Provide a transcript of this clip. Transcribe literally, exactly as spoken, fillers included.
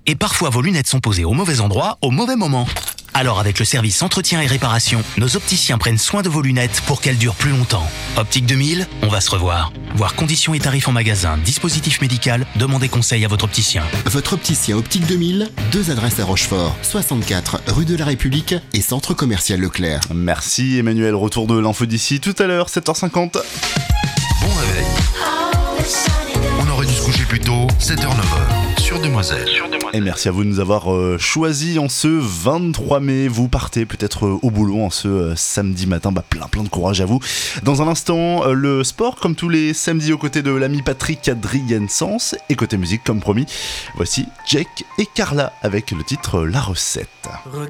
Et parfois vos lunettes sont posées au mauvais endroit, au mauvais moment. Alors avec le service entretien et réparation, nos opticiens prennent soin de vos lunettes pour qu'elles durent plus longtemps. Optique deux mille, on va se revoir. Voir conditions et tarifs en magasin, dispositif médical, demandez conseil à votre opticien. Votre opticien Optique deux mille, deux adresses à Rochefort, soixante-quatre rue de la République et centre commercial Leclerc. Merci Emmanuel, retour de l'info d'ici tout à l'heure, sept heures cinquante. Bon réveil. On aurait dû se coucher plus tôt, sept heures neuf heures, sur Demoiselle. Et merci à vous de nous avoir euh, choisis en ce vingt-trois mai. Vous partez peut-être euh, au boulot en ce euh, samedi matin. Bah, plein plein de courage à vous. Dans un instant, euh, le sport comme tous les samedis aux côtés de l'ami Patrick Adrien-Sens. Et côté musique comme promis, voici Jake et Carla avec le titre La Recette.